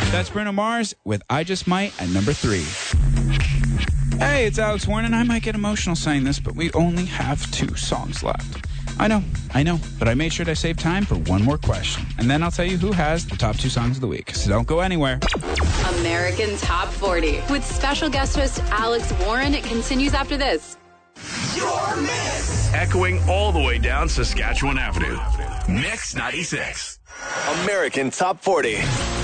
That's Bruno Mars with I Just Might at number 3. Hey, it's Alex Warren, and I might get emotional saying this, but we only have 2 songs left. I know, but I made sure to save time for one more question, and then I'll tell you who has the top 2 songs of the week, so don't go anywhere. American Top 40 with special guest host Alex Warren. It continues after this. Your mix. Echoing all the way down Saskatchewan Avenue. Mix 96. American Top 40.